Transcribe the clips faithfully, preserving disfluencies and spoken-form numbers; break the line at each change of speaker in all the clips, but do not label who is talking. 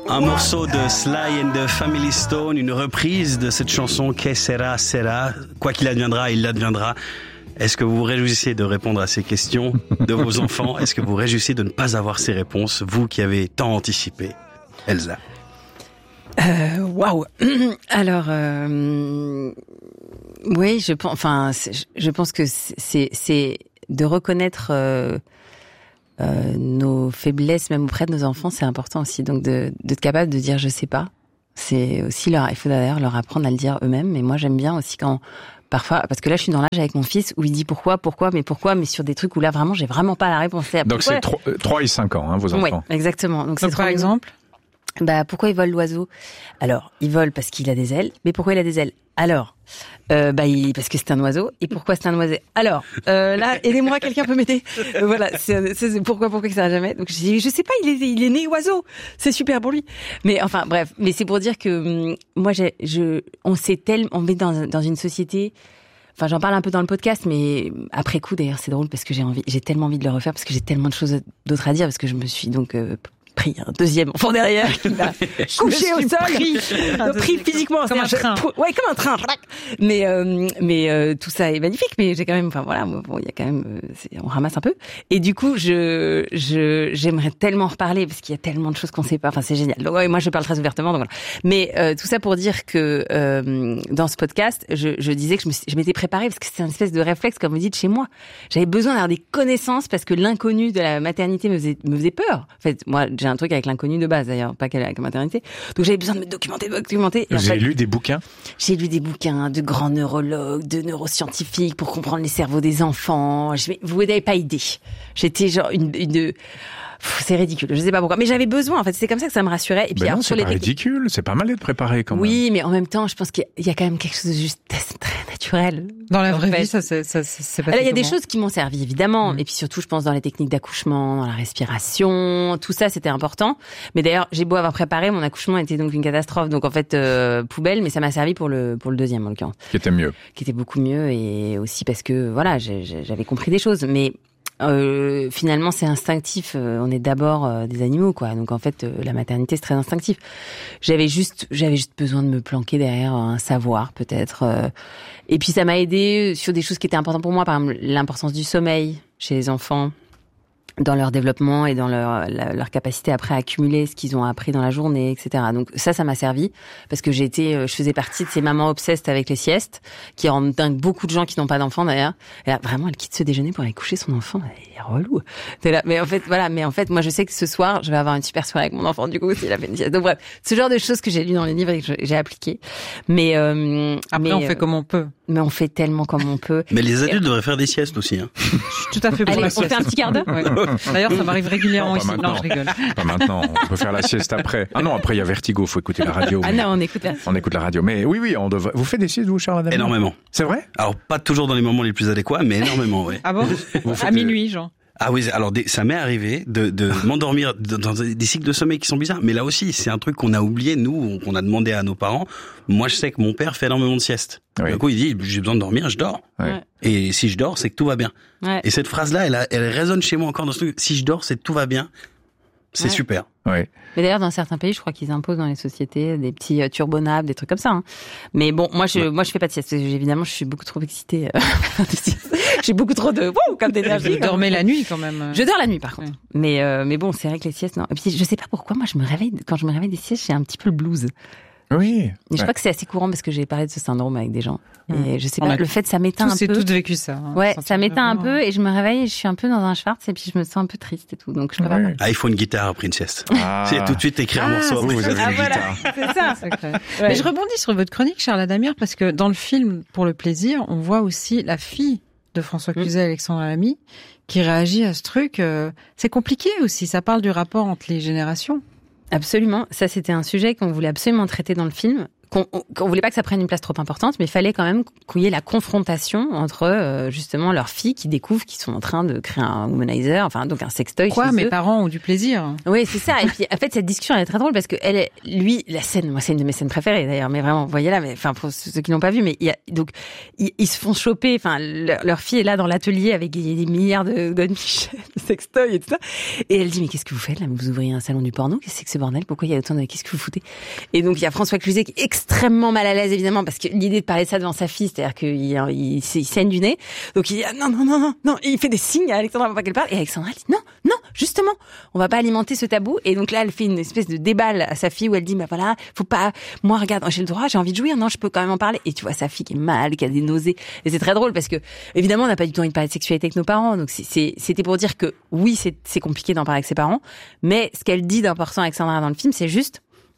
Un morceau de Sly and the Family Stone, une reprise de cette chanson Que sera sera, quoi qu'il adviendra, il adviendra. Est-ce que vous vous réjouissez de répondre à ces questions de vos enfants? Est-ce que vous vous réjouissez de ne pas avoir ces réponses, vous qui avez tant anticipé? Elsa.
Euh, waouh. Alors, euh, oui, je pense, enfin, je pense que c'est, c'est de reconnaître euh, euh, nos faiblesses, même auprès de nos enfants, c'est important aussi. Donc, de d'être capable de dire je sais pas. C'est aussi leur, il faut d'ailleurs leur apprendre à le dire eux-mêmes. Mais moi, j'aime bien aussi quand parfois, parce que là, je suis dans l'âge avec mon fils où il dit pourquoi, pourquoi, mais pourquoi, mais sur des trucs où là, vraiment, j'ai vraiment pas la réponse. Là,
donc, c'est trois et cinq ans, hein, vos enfants.
Oui, exactement. Donc,
Donc
c'est
par exemple?
Bah, pourquoi il vole l'oiseau? Alors, il vole parce qu'il a des ailes. Mais pourquoi il a des ailes? Alors, euh, bah, il, parce que c'est un oiseau. Et pourquoi c'est un oiseau? Alors, euh, là, aidez-moi, quelqu'un peut m'aider. Euh, voilà, c'est, c'est pourquoi, pourquoi que ça va jamais. Donc, je dis, je sais pas, il est, il est né oiseau. C'est super pour lui. Mais enfin, bref. Mais c'est pour dire que hum, moi, j'ai, je, on s'est tellement, on est dans, dans une société. Enfin, j'en parle un peu dans le podcast, mais après coup, d'ailleurs, c'est drôle parce que j'ai envie, j'ai tellement envie de le refaire parce que j'ai tellement de choses d'autres à dire parce que je me suis donc euh, pris un deuxième enfant derrière qui m'a couché au sol, pris, pris physiquement,
comme un train.
Ouais, comme un train. Mais euh, mais euh, tout ça est magnifique, mais j'ai quand même, enfin voilà, bon, il y a quand même, euh, c'est, on ramasse un peu. Et du coup, je je j'aimerais tellement reparler parce qu'il y a tellement de choses qu'on sait pas. Enfin, c'est génial. Donc ouais, moi, je parle très ouvertement, donc voilà. Mais euh, tout ça pour dire que euh, dans ce podcast, je, je disais que je, me, je m'étais préparée parce que c'est une espèce de réflexe, comme vous dites, chez moi. J'avais besoin d'avoir des connaissances parce que l'inconnu de la maternité me faisait me faisait peur. En fait, moi, j'ai un truc avec l'inconnu de base d'ailleurs, pas qu'avec la maternité. Donc j'avais besoin de me documenter, documenter.
Vous
avez
fait, lu des bouquins?
J'ai lu des bouquins de grands neurologues, de neuroscientifiques pour comprendre les cerveaux des enfants. Je, vous n'avez pas idée. J'étais genre une, une Pff, c'est ridicule, je sais pas pourquoi, mais j'avais besoin en fait, c'est comme ça que ça me rassurait. Et puis
ben
alors,
non,
sur
c'est
les
pas ridicule, c'est pas mal d'être préparé quand même.
Oui, mais en même temps, je pense qu'il y a quand même quelque chose de juste très naturel.
Dans la vraie
en fait.
vie, ça c'est ça c'est pas.
Alors, il y a des choses qui m'ont servi évidemment, mmh. et puis surtout, je pense dans les techniques d'accouchement, dans la respiration, tout ça, c'était important. Mais d'ailleurs, j'ai beau avoir préparé, mon accouchement était donc une catastrophe, donc en fait euh, poubelle, mais ça m'a servi pour le pour le deuxième en l'occurrence.
Qui était mieux.
Qui était beaucoup mieux, et aussi parce que voilà, j'ai, j'avais compris des choses, mais. Euh, finalement, c'est instinctif. Euh, on est d'abord euh, des animaux, quoi. Donc en fait, euh, la maternité, c'est très instinctif. J'avais juste, j'avais juste besoin de me planquer derrière un savoir, peut-être. Euh, et puis ça m'a aidé sur des choses qui étaient importantes pour moi, par exemple l'importance du sommeil chez les enfants, dans leur développement et dans leur, la, leur capacité après à accumuler ce qu'ils ont appris dans la journée, et cetera. Donc ça, ça m'a servi parce que j'étais, je faisais partie de ces mamans obsesses avec les siestes, qui rendent dingue beaucoup de gens qui n'ont pas d'enfants d'ailleurs. Et là, vraiment, elle quitte ce déjeuner pour aller coucher son enfant. Elle est relou. T'es là. Mais en fait, voilà. Mais en fait, moi, je sais que ce soir, je vais avoir une super soirée avec mon enfant. Du coup, s'il a fait une sieste. Donc bref, ce genre de choses que j'ai lu dans les livres et que j'ai appliqué. Mais euh,
après,
mais,
on fait comme on peut.
Mais on fait tellement comme on peut.
Mais les adultes et... devraient faire des siestes aussi. Hein.
Je suis tout à fait pour
Allez,
la
on
sieste.
fait un petit quart d'heure.
Ouais. D'ailleurs, ça m'arrive régulièrement
non,
ici.
Maintenant.
Non, je rigole.
Pas maintenant. On peut faire la sieste après. Ah non, après il y a Vertigo. Faut écouter la radio.
Ah non, on écoute la.
On écoute la radio. Mais oui, oui, on devrait. Vous faites des siestes, vous, Charles Adam?
Énormément.
C'est vrai?
Alors pas toujours dans les moments les plus adéquats, mais énormément, oui.
Ah bon? À minuit, genre.
Ah oui, alors ça m'est arrivé de, de m'endormir dans des cycles de sommeil qui sont bizarres, mais là aussi c'est un truc qu'on a oublié, nous, qu'on a demandé à nos parents. Moi je sais que mon père fait énormément de siestes. Oui. Du coup il dit j'ai besoin de dormir, je dors.
Ouais.
Et si je dors c'est que tout va bien. Ouais. Et cette phrase-là, elle, a, elle résonne chez moi encore dans ce truc. Si je dors c'est que tout va bien. C'est ouais. super.
Ouais.
Mais d'ailleurs, dans certains pays, je crois qu'ils imposent dans les sociétés des petits euh, turbonables, des trucs comme ça. Hein. Mais bon, moi, je, ouais. moi, je fais pas de sieste. Évidemment, je suis beaucoup trop excitée. Euh, J'ai beaucoup trop de, wow, comme d'énergie.
Vous dormez la nuit, quand même.
Je dors la nuit, par contre. Ouais. Mais, euh, mais bon, c'est vrai que les siestes, non. Et puis, je sais pas pourquoi, moi, je me réveille, quand je me réveille des siestes, j'ai un petit peu le blues.
Oui.
Et je ouais. crois que c'est assez courant parce que j'ai parlé de ce syndrome avec des gens. Et je sais pas,
a
le fait, ça m'éteint un peu.
C'est tout vécu ça. Hein,
ouais, ça m'éteint un peu et je me réveille et je suis un peu dans un schwartz et puis je me sens un peu triste et tout. Donc je peux ouais.
pas. Ah, il faut une guitare après une sieste. Ah. C'est tout de suite écrire ah, un morceau.
Vous, vous avez
ah,
une
voilà.
guitare.
C'est ça.
C'est ouais. Mais je rebondis sur votre chronique, Charles Adamir, parce que dans le film Pour le plaisir, on voit aussi la fille de François Cluzet, mmh. Alexandra Lamy, qui réagit à ce truc. Euh, c'est compliqué aussi. Ça parle du rapport entre les générations.
Absolument. Ça, c'était un sujet qu'on voulait absolument traiter dans le film, qu'on, qu'on voulait pas que ça prenne une place trop importante, mais il fallait quand même qu'il y ait la confrontation entre euh, justement leurs filles qui découvrent qu'ils sont en train de créer un womanizer, enfin donc un sextoy.
Quoi, mes
eux.
parents ont du plaisir.
Oui, c'est ça. Et puis en fait, cette discussion elle est très drôle parce que elle, lui, la scène, moi c'est une de mes scènes préférées d'ailleurs, mais vraiment, voyez là, mais enfin pour ceux qui l'ont pas vu, mais il y a donc ils, ils se font choper. Enfin, leur, leur fille est là dans l'atelier avec des, des milliards de Don Michel, de sextoy et tout ça, et elle dit mais qu'est-ce que vous faites là? Vous ouvrez un salon du porno? Qu'est-ce que c'est que ce bordel? Pourquoi il y a autant de qu'est-ce que vous foutez? Et donc il y a François Cluzet qui est extrêmement mal à l'aise évidemment parce que l'idée de parler de ça devant sa fille, c'est-à-dire qu'il il, il, il saigne du nez, donc il dit ah, non non non non non, il fait des signes à Alexandra pour pas qu'elle parle, et Alexandra elle dit non non justement on va pas alimenter ce tabou, et donc là elle fait une espèce de déballe à sa fille où elle dit bah voilà faut pas, moi regarde j'ai le droit, j'ai envie de jouir, non je peux quand même en parler, et tu vois sa fille qui est mal, qui a des nausées, et c'est très drôle parce que évidemment on n'a pas du tout envie de parler de sexualité avec nos parents, donc c'est, c'est, c'était pour dire que oui c'est, c'est compliqué d'en parler avec ses parents, mais ce qu'elle dit d'important Alexandra dans le film c'est juste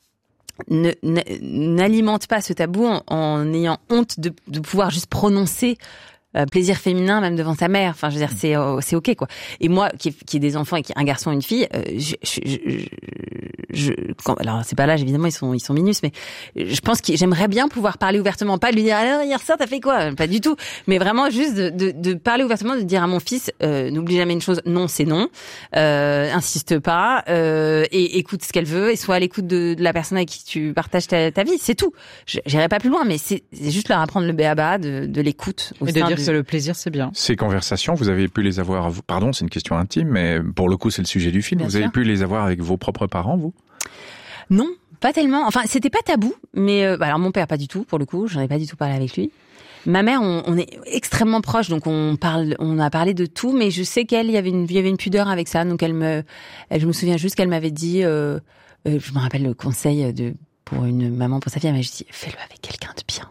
Ne, n'alimente pas ce tabou en, en ayant honte de, de pouvoir juste prononcer euh, plaisir féminin même devant sa mère. Enfin, je veux dire, c'est euh, c'est ok quoi. Et moi, qui qui ai des enfants et qui un garçon et une fille, euh, je, je, je, je quand, alors c'est pas l'âge évidemment, ils sont ils sont minus, mais je pense que j'aimerais bien pouvoir parler ouvertement, pas lui dire alors hier soir t'as fait quoi, pas du tout, mais vraiment juste de, de, de parler ouvertement, de dire à mon fils euh, n'oublie jamais une chose, non c'est non, euh, insiste pas euh, et écoute ce qu'elle veut et sois à l'écoute de, de la personne avec qui tu partages ta, ta vie, c'est tout. Je, j'irai pas plus loin, mais c'est, c'est juste leur apprendre le b a ba de, de l'écoute au
et de
sein
dire
de...
que le plaisir c'est bien.
Ces conversations, vous avez pu les avoir, pardon, c'est une question intime, mais pour le coup c'est le sujet du film.
Bien
vous
sûr.
avez pu les avoir avec vos propres parents, vous?
Non, pas tellement. Enfin, c'était pas tabou, mais euh, bah alors mon père pas du tout pour le coup, j'en ai pas du tout parlé avec lui. Ma mère, on, on est extrêmement proches, donc on parle, on a parlé de tout, mais je sais qu'elle, il y avait une, il y avait une pudeur avec ça, donc elle me, elle, je me souviens juste qu'elle m'avait dit, euh, euh, je me rappelle le conseil de pour une maman pour sa fille, elle m'a dit fais-le avec quelqu'un de bien.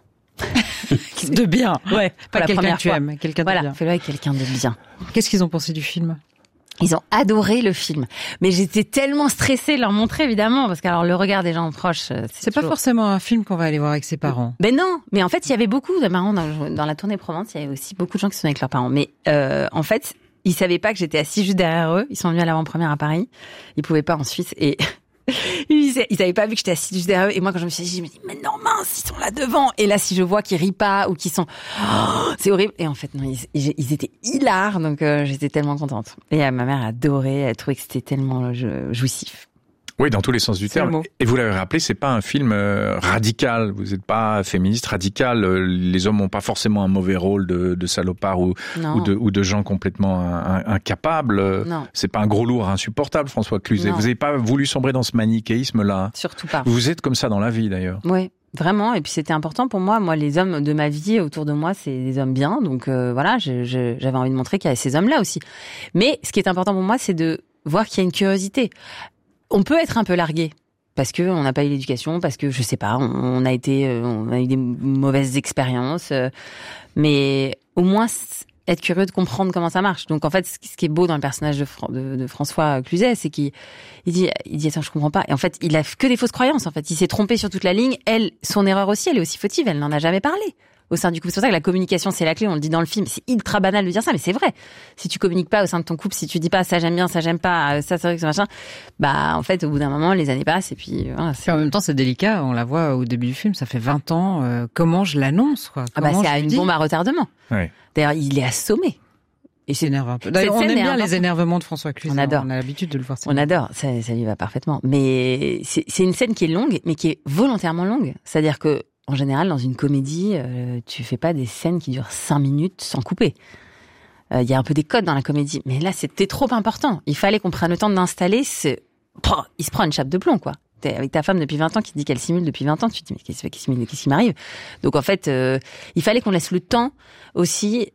De bien, ouais, pas
la
quelqu'un
première
que tu
fois.
aimes, quelqu'un de
Voilà,
bien.
fais-le avec quelqu'un de bien.
Qu'est-ce qu'ils ont pensé du film?
Ils ont adoré le film, mais j'étais tellement stressée de leur montrer évidemment, parce que alors le regard des gens proches, c'est,
C'est pas
toujours...
forcément un film qu'on va aller voir avec ses parents.
Ben non, mais en fait il y avait beaucoup de marrants dans, dans la tournée Provence, il y avait aussi beaucoup de gens qui sont avec leurs parents, mais euh, en fait ils savaient pas que j'étais assise juste derrière eux, ils sont venus à l'avant-première à Paris, ils pouvaient pas en Suisse et ils, ils avaient pas vu que j'étais assise juste derrière eux, et moi quand je me suis dit, je me dis mais non mince ils sont là devant, et là si je vois qu'ils rient pas ou qu'ils sont oh, c'est horrible, et en fait non ils, ils, ils étaient hilars, donc euh, j'étais tellement contente, et euh, ma mère a adoré, elle trouvait que c'était tellement euh, jouissif.
Oui, dans tous les sens du
C'est le
terme.
mot.
Et vous l'avez rappelé, c'est pas un film euh, radical. Vous n'êtes pas féministe radical. Euh, Les hommes n'ont pas forcément un mauvais rôle de, de salopard ou,
Non.
ou, de, ou de gens complètement in- incapables. Euh,
Non.
C'est pas un gros lourd insupportable, François Cluzet.
Non.
Vous n'avez pas voulu sombrer dans ce manichéisme-là.
Surtout pas.
Vous êtes comme ça dans la vie, d'ailleurs.
Oui, vraiment. Et puis c'était important pour moi. Moi, les hommes de ma vie autour de moi, c'est des hommes bien. Donc euh, voilà, je, je, j'avais envie de montrer qu'il y avait ces hommes-là aussi. Mais ce qui est important pour moi, c'est de voir qu'il y a une curiosité. On peut être un peu largué. Parce que on n'a pas eu l'éducation, parce que je sais pas, on, on a été, euh, on a eu des mauvaises expériences, euh, mais au moins être curieux de comprendre comment ça marche. Donc en fait, ce qui est beau dans le personnage de, Fran- de, de François Cluzet, c'est qu'il il dit, il dit attends, je comprends pas. Et en fait, il a que des fausses croyances. En fait, il s'est trompé sur toute la ligne. Elle, son erreur aussi, elle est aussi fautive. Elle n'en a jamais parlé au sein du couple. C'est pour ça que la communication, c'est la clé. On le dit dans le film. C'est ultra banal de dire ça, mais c'est vrai. Si tu communiques pas au sein de ton couple, si tu dis pas ça j'aime bien, ça j'aime pas, ça c'est vrai que c'est machin, bah en fait, au bout d'un moment, les années passent et puis voilà.
Puis en même temps, c'est délicat. On la voit au début du film. Ça fait vingt ans. Euh, comment je l'annonce, quoi?
Ah bah
Comment
c'est
je
à
lui
une
dis?
bombe à retardement.
Ouais.
D'ailleurs, il est assommé. Et
C'est
c'est
énerve un peu. D'ailleurs, on
Cette
aime
scène est
bien les
importante.
énervements de François Cluzet.
On adore.
On a l'habitude de le voir.
On adore, ça, ça lui va parfaitement. Mais c'est, c'est une scène qui est longue, mais qui est volontairement longue. C'est-à-dire que, en général, dans une comédie, euh, tu fais pas des scènes qui durent cinq minutes sans couper. Il euh, y a un peu des codes dans la comédie, mais là, c'était trop important. Il fallait qu'on prenne le temps d'installer ce... Pouah, il se prend une chape de plomb, quoi. T'es avec ta femme depuis vingt ans qui te dit qu'elle simule depuis vingt ans, tu te dis mais qu'est-ce, qu'est-ce, qu'est-ce qui m'arrive? Donc en fait, euh, il fallait qu'on laisse le temps aussi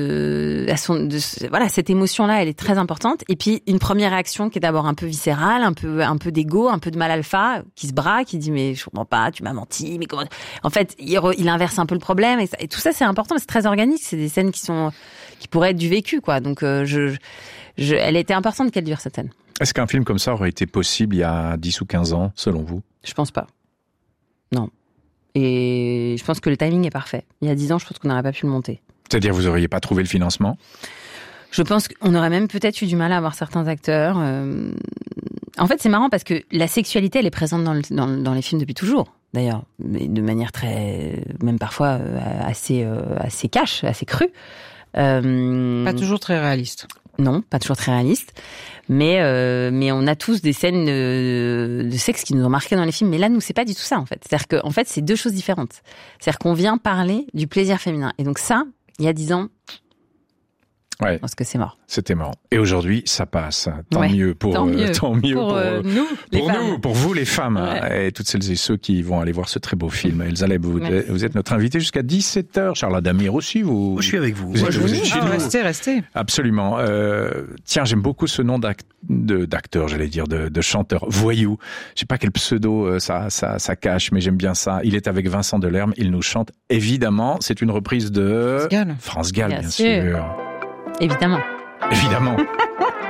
de, à son, de, voilà, cette émotion-là, elle est très importante. Et puis une première réaction qui est d'abord un peu viscérale, un peu, un peu d'égo, un peu de mal alpha, qui se braque, qui dit mais je comprends pas, tu m'as menti, mais comment? En fait, il, re, il inverse un peu le problème et, ça, et tout ça c'est important, mais c'est très organique. C'est des scènes qui sont, qui pourraient être du vécu, quoi. Donc euh, je, je, elle était importante qu'elle dure cette scène.
Est-ce qu'un film comme ça aurait été possible il y a dix ou quinze ans, selon vous?
Je pense pas. Non. Et je pense que le timing est parfait. Il y a dix ans, je pense qu'on n'aurait pas pu le monter.
C'est-à-dire, vous auriez pas trouvé le financement?
Je pense qu'on aurait même peut-être eu du mal à avoir certains acteurs. Euh... En fait, c'est marrant parce que la sexualité, elle est présente dans, le, dans, dans les films depuis toujours. d'ailleurs, mais de manière très, même parfois euh, assez, euh, assez cash, assez crue. Euh,
Pas toujours très réaliste.
Non, pas toujours très réaliste. Mais, euh, mais on a tous des scènes de, de sexe qui nous ont marqué dans les films. Mais là, nous, c'est pas du tout ça, en fait. C'est-à-dire que, en fait, c'est deux choses différentes. C'est-à-dire qu'on vient parler du plaisir féminin. Et donc ça, il y a dix ans,
ouais.
je pense que c'est mort.
C'était mort. Et aujourd'hui, ça passe. Tant
ouais.
mieux pour,
tant mieux,
euh, tant mieux
pour,
pour,
euh, nous, les
pour
femmes.
nous, pour vous les femmes,
ouais.
et toutes celles et ceux qui vont aller voir ce très beau film. Elsa Leb, vous, vous êtes notre invitée jusqu'à dix-sept heures. Charles Adamir aussi, vous.
Moi, je suis avec vous.
Vous
Moi,
êtes,
je
vous
vous
êtes chez
Ah,
nous.
restez, restez.
Absolument. Euh, tiens, j'aime beaucoup ce nom d'ac- de, d'acteur, j'allais dire, de, de chanteur. Voyou. Je sais pas quel pseudo euh, ça, ça, ça cache, mais j'aime bien ça. Il est avec Vincent Delerme. Il nous chante. Évidemment, c'est une reprise de
France Gall.
France Gall, bien,
Bien
sûr.
sûr. Évidemment.
Évidemment.